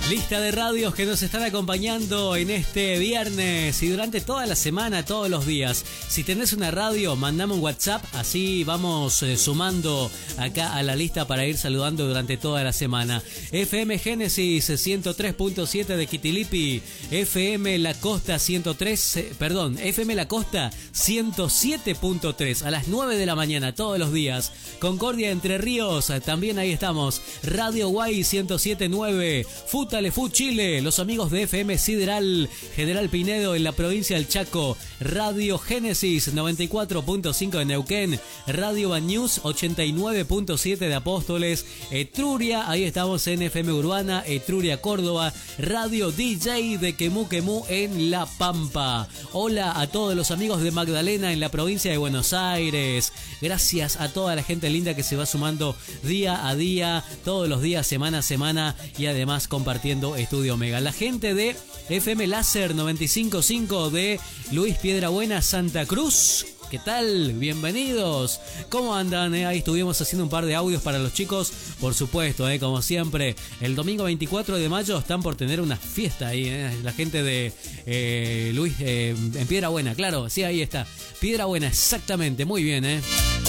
Lista de radios que nos están acompañando en este viernes y durante toda la semana, todos los días. Si tenés una radio, mandame un WhatsApp, así vamos sumando acá a la lista para ir saludando durante toda la semana. FM Génesis 103.7 de Quitilipi, FM La Costa FM La Costa 107.3 a las 9 de la mañana todos los días. Concordia Entre Ríos, también ahí estamos. Radio Guay 107.9, Futalefú Chile, los amigos de FM Sideral, General Pinedo en la provincia del Chaco, Radio Génesis 94.5 de Neuquén, Radio Bañús 89.7 de Apóstoles, Etruria, ahí estamos en FM Urbana, Etruria Córdoba, Radio DJ de Quemú Quemú en La Pampa. Hola a todos los amigos de Magdalena en la provincia de Buenos Aires. Gracias a toda la gente linda que se va sumando día a día, todos los días, semana a semana y además compartiendo Estudio Omega. La gente de FM Láser 95.5 de Luis Piedrabuena, Santa Cruz. ¿Qué tal? Bienvenidos. ¿Cómo andan? Ahí estuvimos haciendo un par de audios para los chicos. Por supuesto, como siempre, el domingo 24 de mayo están por tener una fiesta ahí. La gente de Luis en Piedrabuena, claro, sí, ahí está. Piedrabuena, exactamente, muy bien.